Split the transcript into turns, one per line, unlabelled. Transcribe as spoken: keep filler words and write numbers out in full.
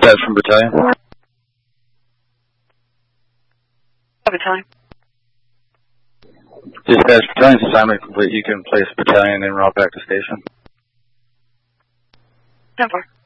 Dispatch from battalion.
Battalion.
Dispatch, battalion's assignment complete. You can place battalion en route back to station.
ten four.